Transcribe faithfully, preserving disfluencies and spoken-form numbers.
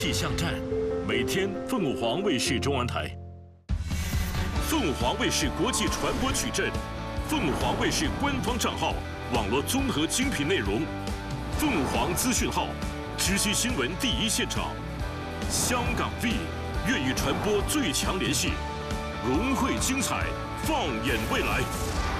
气象站，每天凤舞凰卫视中文台。凤舞凰卫视国际传播矩阵，凤舞凰卫视官方账号，网络综合精品内容。凤舞凰资讯号，直击新闻第一现场。香港 V 粤语传播最强联系，融汇精彩，放眼未来。